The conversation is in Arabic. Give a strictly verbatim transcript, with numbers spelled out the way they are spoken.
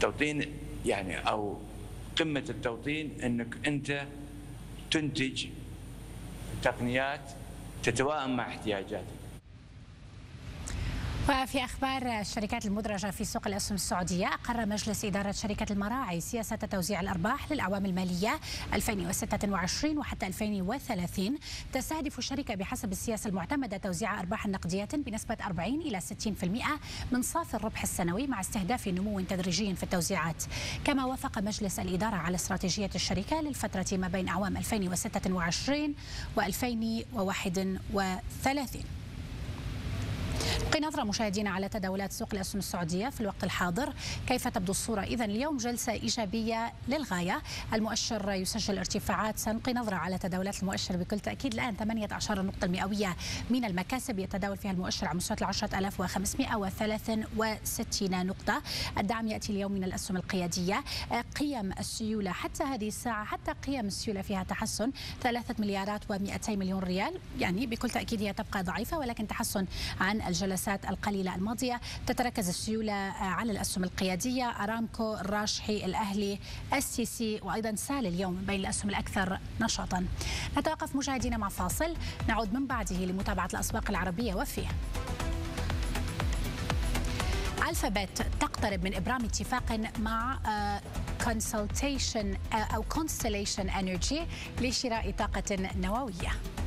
التوطين يعني أو قمة التوطين أنك أنت تنتج تقنيات تتوائم مع احتياجاتك. وفي أخبار الشركات المدرجة في سوق الأسهم السعودية، أقر مجلس إدارة شركة المراعي سياسة توزيع الأرباح للأعوام المالية ألفين وستة وعشرين وحتى ألفين وثلاثين. تستهدف الشركة بحسب السياسة المعتمدة توزيع أرباح نقدية بنسبة أربعين إلى ستين بالمئة من صافي الربح السنوي مع استهداف نمو تدريجي في التوزيعات. كما وافق مجلس الإدارة على استراتيجية الشركة للفترة ما بين أعوام ألفين وستة وعشرين وألفين وواحد وثلاثين. نلقي نظرة مشاهدينا على تداولات سوق الأسهم السعودية في الوقت الحاضر. كيف تبدو الصورة؟ إذن اليوم جلسة إيجابية للغاية، المؤشر يسجل ارتفاعات. سنلقي نظرة على تداولات المؤشر بكل تأكيد. الآن ثمانية عشر نقطة المئوية من المكاسب يتداول فيها المؤشر على مستوى عشرة آلاف وخمسمئة وثلاثة وستين نقطة. الدعم يأتي اليوم من الأسهم القيادية. قيم السيولة حتى هذه الساعة، حتى قيم السيولة فيها تحسن، ثلاثة مليارات ومئتي مليون ريال، يعني بكل تأكيد هي تبقى ضعيفة ولكن تحسن عن الجلسات القليلة الماضية. تتركز السيولة على الأسهم القيادية، أرامكو، الراشحي، الأهلي، اس تي سي وأيضا سال اليوم بين الأسهم الأكثر نشاطا. نتوقف مشاهدينا مع فاصل، نعود من بعده لمتابعة الأسواق العربية وفيه. ألفابت تقترب من إبرام اتفاق مع كونسلتيشن أو كونستليشن انرجي لشراء طاقة نووية.